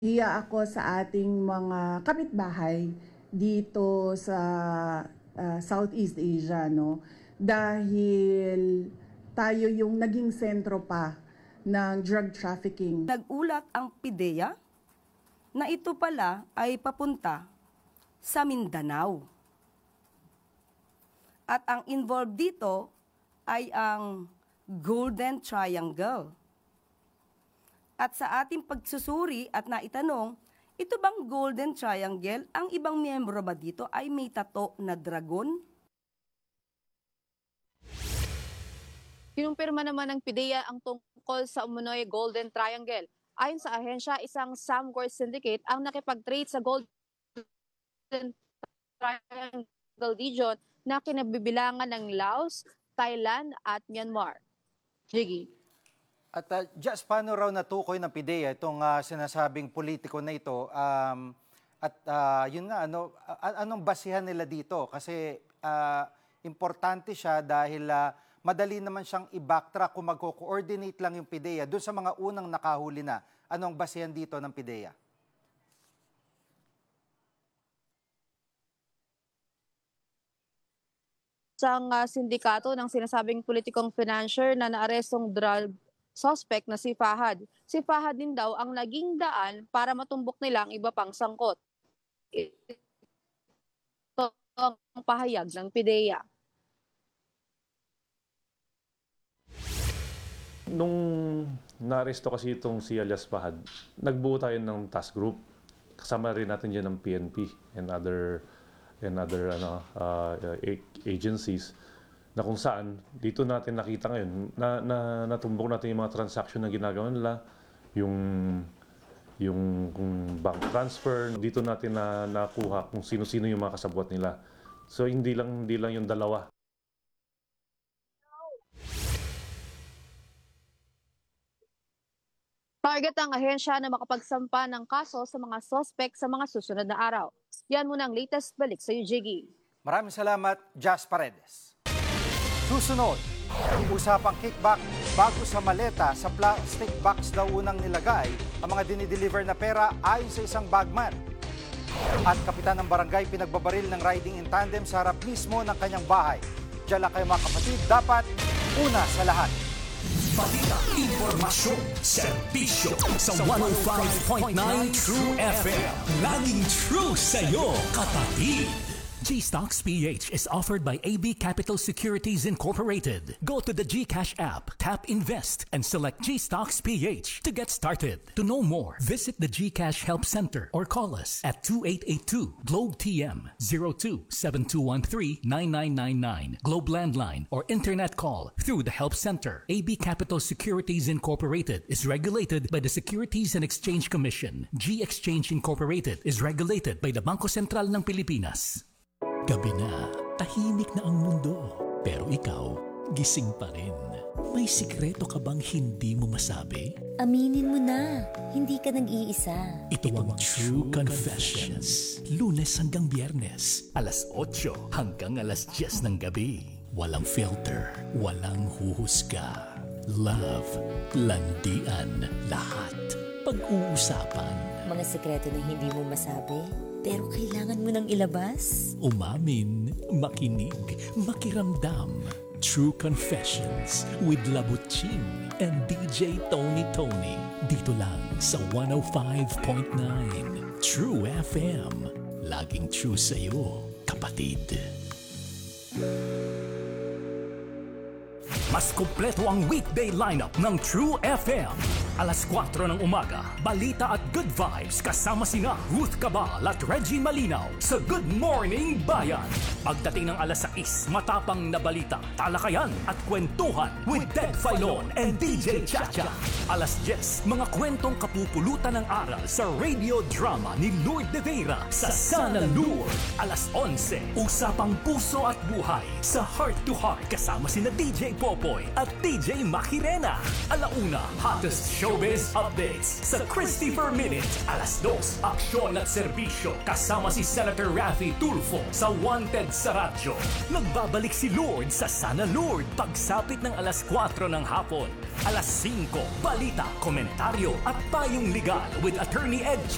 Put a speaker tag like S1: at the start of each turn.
S1: Hiya ako sa ating mga kapitbahay dito sa Southeast Asia, no? Dahil tayo yung naging sentro pa ng drug trafficking.
S2: Nag-ulat ang PIDEA na ito pala ay papunta sa Mindanao. At ang involved dito ay ang Golden Triangle. At sa ating pagsusuri at naitanong, ito bang Golden Triangle, ang ibang miyembro ba dito ay may tato na dragon?
S3: Kinumpirma naman ng PIDEA ang tungkol sa umunoy Golden Triangle. Ayon sa ahensya, isang Samgor syndicate ang nakipag-trade sa Golden Triangle region na kinabibilangan ng Laos, Thailand at Myanmar. Jiggy.
S4: At just paano raw natukoy ng PIDEA itong sinasabing politiko na ito? Yun nga, anong basihan nila dito? Kasi importante siya dahil madali naman siyang i-backtrack kung magko-coordinate lang yung PIDEA doon sa mga unang nakahuli na. Anong basihan dito ng PIDEA?
S3: Isang sindikato ng sinasabing politikong financier na naarestong drug suspect na si Fahad. Si Fahad din daw ang naging daan para matumbok nila ang iba pang sangkot. Ito ang pahayag ng PIDEA.
S5: Nung naaresto kasi itong si alias Fahad, nagbuo tayo ng task group. Kasama rin natin dyan ng PNP and other agencies na kung saan dito natin nakita ngayon na natumbok natin yung mga transaction na ginagawa nila, yung bank transfer, dito natin nakuha kung sino-sino yung mga kasabwat nila. So hindi lang yung dalawa.
S3: Target ang ahensya na makapagsampa ng kaso sa mga suspect sa mga susunod na araw. Yan muna ang latest, balik sa iyo, Jiggy.
S4: Maraming salamat, Jas Paredes. Susunod, usapang kickback bago sa maleta sa plastic box daw unang nilagay ang mga dinideliver na pera ayon sa isang bagman. At kapitan ng barangay pinagbabaril ng riding in tandem sa harap mismo ng kanyang bahay. Diyan lang kayo mga kapatid, dapat una sa lahat.
S6: Balita, impormasyon, serbisyo sa 105.9 True FM. Laging true sa'yo, kapatid. G-Stocks PH is offered by AB Capital Securities Incorporated. Go to the GCash app, tap Invest, and select G-Stocks PH to get started. To know more, visit the GCash Help Center or call us at 2882 Globe TM 02-7213-9999 Globe Landline or Internet call through the Help Center. AB Capital Securities Incorporated is regulated by the Securities and Exchange Commission. G-Exchange Incorporated is regulated by the Bangko Sentral ng Pilipinas. Gabi na, tahimik na ang mundo. Pero ikaw, gising pa rin. May sikreto ka bang hindi mo masabi?
S7: Aminin mo na, hindi ka nag-iisa.
S6: Ito ang True Confessions. Lunes hanggang Biyernes, alas 8 hanggang alas 10 ng gabi. Walang filter, walang huhusga. Love, landian, lahat. Pag-uusapan.
S7: Mga sikreto na hindi mo masabi, pero kailangan mo nang ilabas.
S6: Umamin, makinig, makiramdam. True Confessions with Labutching and DJ Tony. Dito lang sa 105.9 True FM. Laging true sa'yo, kapatid. Mas kumpleto ang weekday lineup ng True FM. Alas 4 ng umaga, balita at good vibes kasama sina Ruth Cabal at Reggie Malinaw sa Good Morning Bayan. Pagdating ng alas 6, matapang na balita, talakayan at kwentuhan with Ted Filon and DJ Chacha. Alas 10, mga kwentong kapupulutan ng aral sa radio drama ni Lourdes de Vera sa Sana Lourdes. Alas 11, usapang puso at buhay sa Heart to Heart kasama sina DJ Popoy at DJ Makirena. Alauna, hottest showbiz updates sa Christopher Minute. Alas 2, aksyon at serbisyo kasama si Senator Raffy Tulfo sa Wanted sa radyo. Nagbabalik si Lourdes sa Sana Lourdes pagsapit ng alas 4 ng hapon. Alas 5, balita, komentaryo at payong legal with Attorney Ed